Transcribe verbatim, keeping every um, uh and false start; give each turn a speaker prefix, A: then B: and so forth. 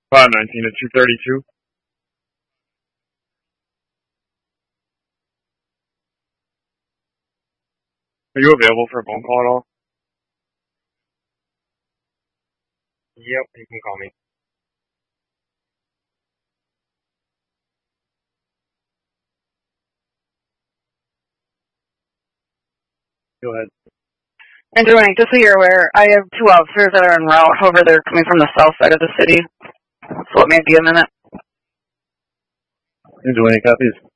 A: five nineteen to two thirty-two. Are you available for a phone call at all? Yep, you can call me. Go ahead.
B: And doing, just so you're aware, I have two officers that are en route. However, they're coming from the south side of the city, so it may be a minute.
A: You're doing any copies?